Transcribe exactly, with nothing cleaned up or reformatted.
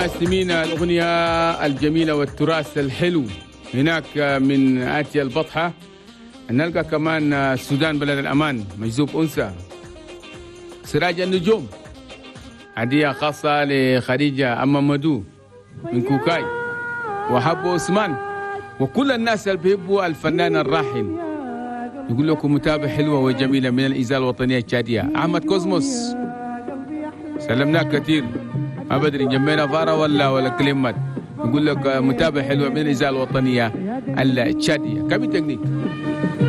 سمين الأغنية الجميلة والتراث الحلو هناك من آتية البطحة. نلقى كمان السودان بلد الأمان مجذوب أنثى. سراج النجوم هدية خاصة لخديجة أما مدو من كوكاي وحبو عثمان وكل الناس اللي بيحبوا الفنان الراحل. يقول لكم متابعة حلوة وجميلة من الإذاعة الوطنية التشادية. أحمد كوزموس سلمناك كثير، ما بدري جنبنا فارة ولا ولا كلمات. يقول لك متابعة حلوة من الإذاعة الوطنية التشادية. كم تكنيك